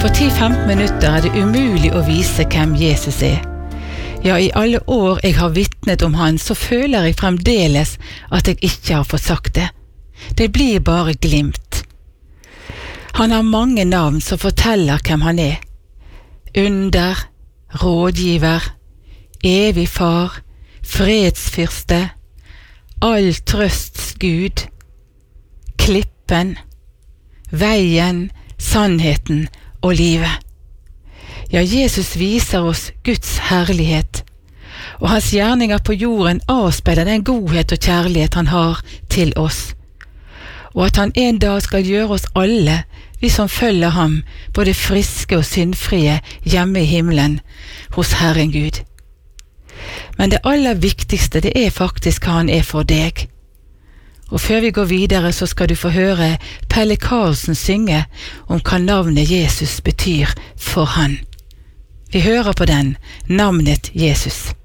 På 10-15 minutter det umulig å vise hvem Jesus Ja, i alle år jeg har vittnet om han, så føler jeg fremdeles at jeg ikke har fått sagt det. Det blir bare glimt. Han har mange navn som forteller hvem han Under, rådgiver, evig far, fredsfyrste, all trøsts Gud, klippen, veien, sannheten og livet. Ja, Jesus viser oss Guds herlighet, og hans gjerninger på jorden avspeiler den godhet og kjærlighet han har til oss, og at han en dag skal gjøre oss alle, vi som følger ham, både friske og syndfrie hjemme i himmelen hos Herren Gud. Men det aller viktigste, det faktisk hva han for deg. Og før vi går videre, så skal du få høre Pelle Karlsen synge om hva navnet Jesus betyr for han. Vi hører på den, navnet Jesus.